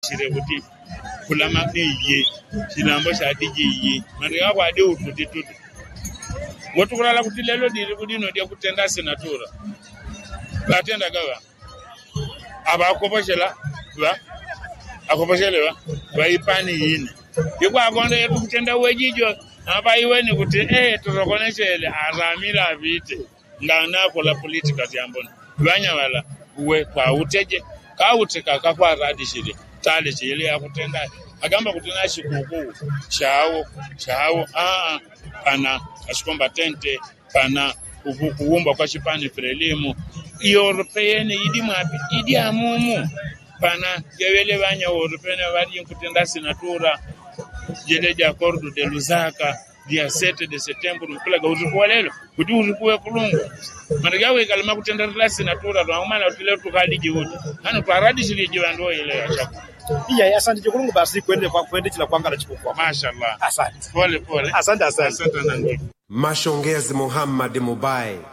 shire kuti kulama ye chilambo cha DJ mariya kwa de ututi tutu ngoto kulala kuti lelo diri kudino dia kutenda senatora batenda gawa aba akoposhela ba akoposhelewa baipani yini yekwa akonde yetu kutenda wejijo aba iweni kuti tuzokoneshele aramira vite ngana kola politika yambona banya wala uwe kwa uteje ka uteka ka kwa radishire tale chile yakutenda agamba kuti nashikuku chao pana ashikombatente pana kuumba kwa chipani frelimu European idi amumu pana yewele banya European bali kutenda senatura jele de acordo de Lusaka dia 7 de setembro kulaga uzikuwa lelo kuti uzikuwe kulungu marigawe kalima kutenda la senatura twaumana utile tukali jihuti hano twaradi shili jiwando ile ya chako iya asante kulungu basi kwende chila kwangala chikukwa mashallah asante pole asante nangi Mashongezi Muhammad Mubai